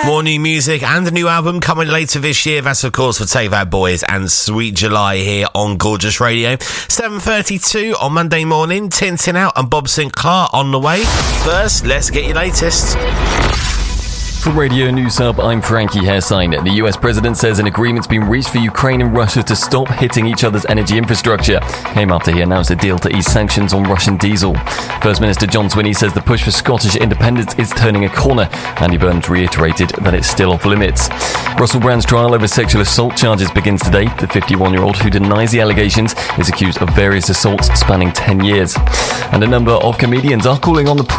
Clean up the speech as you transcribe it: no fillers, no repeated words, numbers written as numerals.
More new music and a new album coming later this year. That's, of course, for Save Our Boys and Sweet July here on Gorgeous Radio. 7:32 on Monday morning. Tintin out and Bob Sinclair on the way. First, let's get your latest. From Radio News Hub, I'm Frankie Hairsine. The US president says an agreement's been reached for Ukraine and Russia to stop hitting each other's energy infrastructure. Came after he announced a deal to ease sanctions on Russian diesel. First Minister John Swinney says the push for Scottish independence is turning a corner. Andy Burnham reiterated that it's still off limits. Russell Brand's trial over sexual assault charges begins today. The 51-year-old who denies the allegations is accused of various assaults spanning 10 years. And a number of comedians are calling on the